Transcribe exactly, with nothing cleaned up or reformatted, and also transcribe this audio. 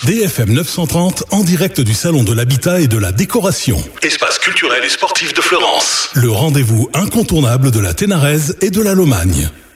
D F M neuf cent trente en direct du Salon de l'Habitat et de la Décoration. Espace culturel et sportif de Florence. Le rendez-vous incontournable de la Ténarèze et de la Lomagne.